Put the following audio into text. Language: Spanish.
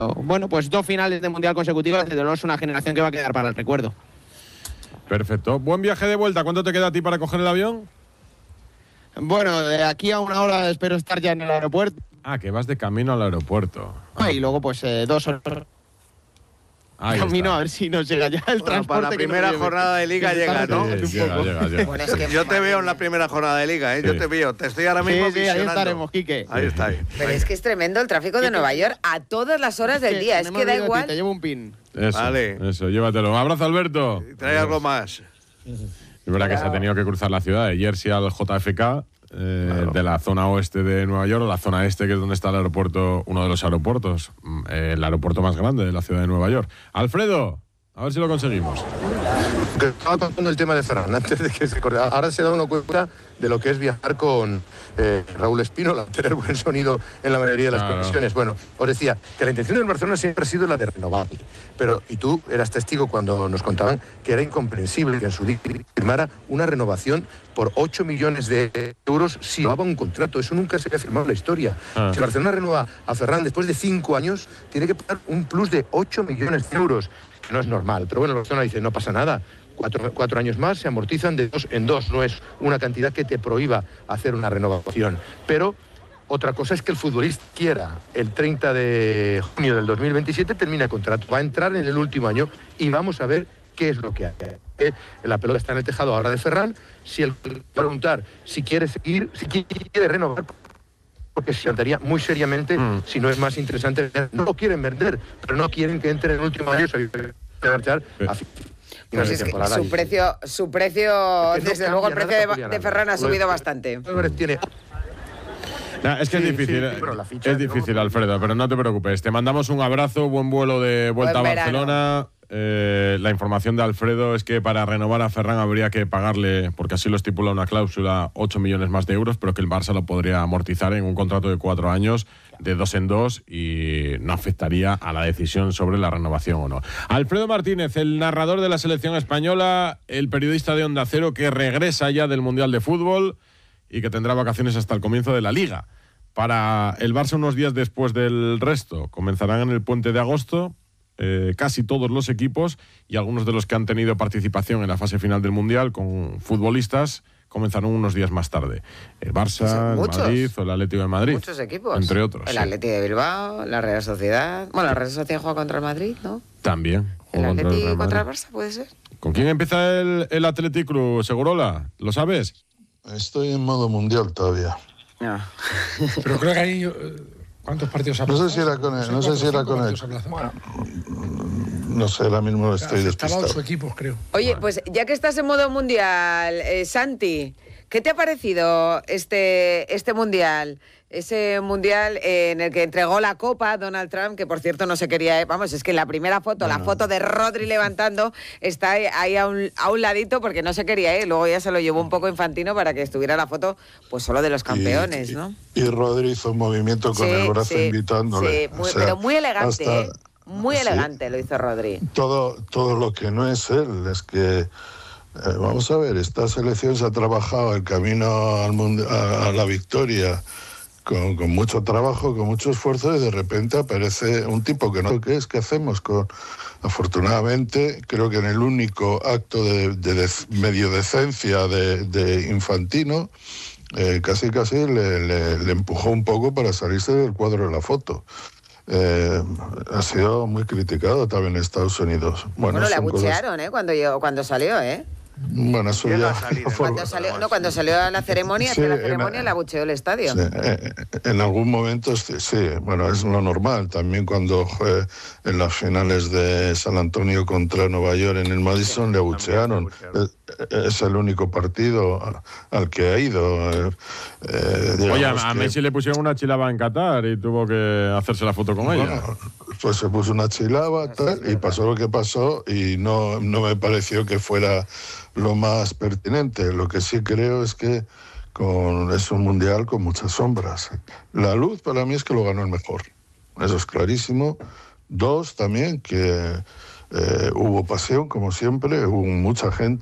bueno, pues 2 finales de Mundial consecutivas, desde luego es una generación que va a quedar para el recuerdo. Perfecto. Buen viaje de vuelta. ¿Cuánto te queda a ti para coger el avión? Bueno, de aquí a 1 hora espero estar ya en el aeropuerto. Ah, que vas de camino al aeropuerto. Y luego pues 2 horas. Camino a ver si nos llega ya el transporte. Para la primera jornada de Liga llega, ¿no? Sí, llega. Bueno, es que Yo te veo en la primera jornada de Liga, ¿eh? Sí. Yo te veo. Te estoy ahora mismo Sí, ahí visionando. estaremos, Quique. Ahí está. Ahí. Pero es que es tremendo el tráfico de Nueva York a todas las horas del día. Es que da igual. Te llevo un pin. Eso, Vale. eso, llévatelo. Un abrazo, Alberto. Trae algo más. Es verdad que se ha tenido que cruzar la ciudad de Jersey al JFK, de la zona oeste de Nueva York, o la zona este, que es donde está el aeropuerto, uno de los aeropuertos, el aeropuerto más grande de la ciudad de Nueva York. Alfredo, a ver si lo conseguimos. Que estaba contando el tema de Ferran antes de que se corriera. Ahora se da uno cuenta de lo que es viajar con Raúl Espínola, tener buen sonido en la mayoría de las conexiones. Bueno, os decía que la intención del Barcelona siempre ha sido la de renovar. Pero, y tú eras testigo cuando nos contaban que era incomprensible que en su día firmara una renovación por 8 millones de euros si llevaba un contrato. Eso nunca se había firmado en la historia. Si el Barcelona renueva a Ferran después de 5 años, tiene que pagar un plus de 8 millones de euros. No es normal, pero bueno, la persona dice, no pasa nada, 4 años más se amortizan de 2 en 2, no es una cantidad que te prohíba hacer una renovación. Pero otra cosa es que el futbolista quiera, el 30 de junio del 2027 termina el contrato, va a entrar en el último año y vamos a ver qué es lo que hace. La pelota está en el tejado ahora de Ferran, si él preguntar si quiere seguir, si quiere renovar, porque se plantearía muy seriamente si no es más interesante. No lo quieren vender, pero no quieren que entre en el último año de marchar a pues es que su precio desde luego el precio de Ferran ha subido bastante. Tiene... Es que es difícil, Alfredo, pero no te preocupes. Te mandamos un abrazo, buen vuelo de vuelta a Barcelona. La información de Alfredo es que para renovar a Ferran habría que pagarle, porque así lo estipula una cláusula, 8 millones más de euros, pero que el Barça lo podría amortizar en un contrato de 4 años, de 2 en 2, y no afectaría a la decisión sobre la renovación o no. Alfredo Martínez, el narrador de la selección española, el periodista de Onda Cero, que regresa ya del Mundial de Fútbol y que tendrá vacaciones hasta el comienzo de la Liga. Para el Barça, unos días después del resto, comenzarán en el puente de agosto casi todos los equipos, y algunos de los que han tenido participación en la fase final del Mundial con futbolistas comenzarán unos días más tarde. El Barça, el Madrid o el Atlético de Madrid. Muchos equipos. Entre otros. El Atlético de Bilbao, la Real Sociedad. Bueno, la Real Sociedad juega contra el Madrid, ¿no? También. ¿El Atlético contra el Barça puede ser? ¿Con quién empieza el Athletic Club, Segurola? ¿Lo sabes? Estoy en modo mundial todavía. No. Pero creo que ahí... ¿Cuántos partidos ha No sé si era con él. No sé si era con él. Bueno, no sé, ahora mismo estoy despistado. Estaba 8 equipos, creo. Oye, pues ya que estás en modo mundial, Santi, ¿qué te ha parecido este mundial? Ese mundial en el que entregó la copa Donald Trump, que por cierto no se quería... Vamos, es que la primera foto, la foto de Rodri levantando, está ahí a un ladito porque no se quería, luego ya se lo llevó un poco Infantino para que estuviera la foto pues solo de los campeones, ¿no? Y Rodri hizo un movimiento con el brazo invitándole. Sí, pero muy elegante, muy elegante lo hizo Rodri. Todo lo que no es él, es que... vamos a ver, esta selección se ha trabajado el camino al mundo, a la victoria con mucho trabajo, con mucho esfuerzo, y de repente aparece un tipo que no sé qué es, ¿qué hacemos? Afortunadamente, creo que en el único acto de medio decencia de Infantino, casi le empujó un poco para salirse del cuadro de la foto. Ha sido muy criticado también en Estados Unidos. Bueno, le abuchearon, cuando salió, Bueno, eso ya... Cuando salió a la ceremonia, sí, le abucheó el estadio. Sí, en algún momento, sí. Bueno, es lo normal. También cuando en las finales de San Antonio contra Nueva York en el Madison le abuchearon. Es el único partido al que ha ido. Oye, a Messi le pusieron una chilaba en Qatar y tuvo que hacerse la foto con ella. Pues se puso una chilaba y pasó lo que pasó, y no me pareció que fuera lo más pertinente. Lo que sí creo es que es un mundial con muchas sombras. La luz para mí es que lo ganó el mejor. Eso es clarísimo. 2 también, que hubo pasión, como siempre, hubo mucha gente.